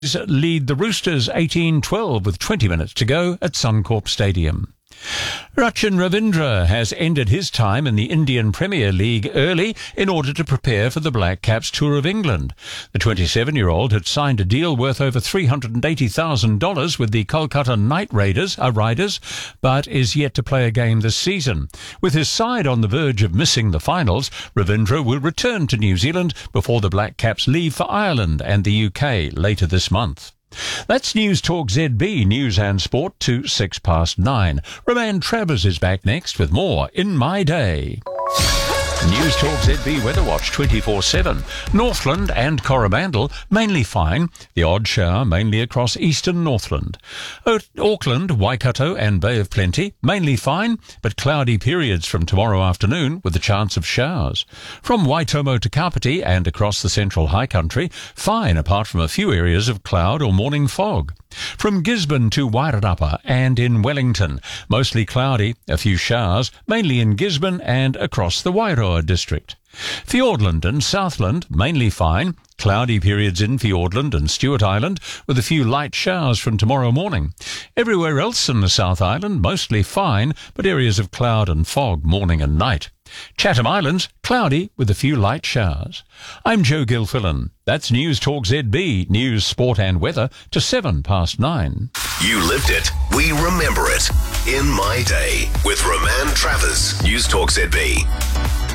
lead the Roosters 18-12 with 20 minutes to go at Suncorp Stadium. Rachin Ravindra has ended his time in the Indian Premier League early in order to prepare for the Black Caps Tour of England. The 27-year-old had signed a deal worth over $380,000 with the Kolkata Knight Riders, but is yet to play a game this season. With his side on the verge of missing the finals, Ravindra will return to New Zealand before the Black Caps leave for Ireland and the UK later this month. That's News Talk ZB, News and Sport to 9:06. Roman Travers is back next with more In My Day. News Talk ZB Weather Watch 24/7. Northland and Coromandel mainly fine. The odd shower mainly across eastern Northland. Auckland, Waikato and Bay of Plenty mainly fine, but cloudy periods from tomorrow afternoon with a chance of showers. From Waitomo to Kapiti and across the central high country, fine apart from a few areas of cloud or morning fog. From Gisborne to Wairarapa and in Wellington, mostly cloudy, a few showers, mainly in Gisborne and across the Wairoa district. Fiordland and Southland, mainly fine, cloudy periods in Fiordland and Stewart Island, with a few light showers from tomorrow morning. Everywhere else in the South Island, mostly fine, but areas of cloud and fog morning and night. Chatham Islands, cloudy with a few light showers. I'm Joe Gilfillan. That's News Talk ZB, news, sport and weather to 9:07. You lived it. We remember it. In My Day with Roman Travers. News Talk ZB.